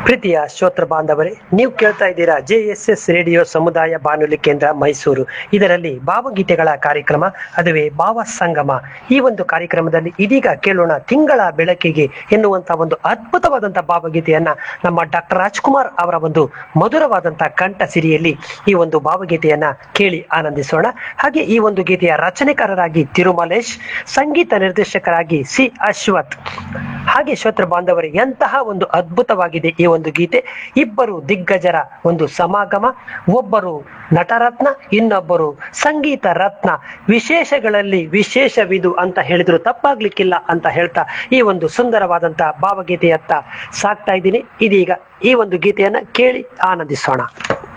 ಪ್ರೀತಿಯ ಶ್ರೋತೃ ಬಾಂಧವರೇ, ನೀವು ಕೇಳ್ತಾ ಇದ್ದೀರಾ JSS ರೇಡಿಯೋ ಸಮುದಾಯ ಬಾನುಲಿ ಕೇಂದ್ರ ಮೈಸೂರು. ಇದರಲ್ಲಿ ಭಾವಗೀತೆಗಳ ಕಾರ್ಯಕ್ರಮ, ಅದುವೇ ಭಾವ ಸಂಗಮ. ಈ ಒಂದು ಕಾರ್ಯಕ್ರಮದಲ್ಲಿ ಇದೀಗ ಕೇಳೋಣ ತಿಂಗಳ ಬೆಳಕಿಗೆ ಎನ್ನುವಂತ ಒಂದು ಅದ್ಭುತವಾದಂತಹ ಭಾವಗೀತೆಯನ್ನ ನಮ್ಮ ಡಾಕ್ಟರ್ ರಾಜ್ಕುಮಾರ್ ಅವರ ಒಂದು ಮಧುರವಾದಂತಹ ಕಂಠ ಸಿರಿಯಲ್ಲಿ ಈ ಒಂದು ಭಾವಗೀತೆಯನ್ನ ಕೇಳಿ ಆನಂದಿಸೋಣ. ಹಾಗೆ ಈ ಒಂದು ಗೀತೆಯ ರಚನೆಕಾರರಾಗಿ ತಿರುಮಲೇಶ್, ಸಂಗೀತ ನಿರ್ದೇಶಕರಾಗಿ ಸಿ ಅಶ್ವಥ್. ಹಾಗೆ ಶ್ರೋತೃ ಬಾಂಧವರೇ, ಎಂತಹ ಒಂದು ಅದ್ಭುತವಾಗಿದೆ ಈ ಒಂದು ಗೀತೆ. ಇಬ್ಬರು ದಿಗ್ಗಜರ ಒಂದು ಸಮಾಗಮ, ಒಬ್ಬರು ನಟರತ್ನ, ಇನ್ನೊಬ್ಬರು ಸಂಗೀತ ರತ್ನ. ವಿಶೇಷಗಳಲ್ಲಿ ವಿಶೇಷವಿದು ಅಂತ ಹೇಳಿದ್ರು ತಪ್ಪಾಗ್ಲಿಕ್ಕಿಲ್ಲ ಅಂತ ಹೇಳ್ತಾ ಈ ಒಂದು ಸುಂದರವಾದಂತಹ ಭಾವಗೀತೆಯತ್ತ ಸಾಕ್ತಾ ಇದ್ದೀನಿ. ಇದೀಗ ಈ ಒಂದು ಗೀತೆಯನ್ನ ಕೇಳಿ ಆನಂದಿಸೋಣ.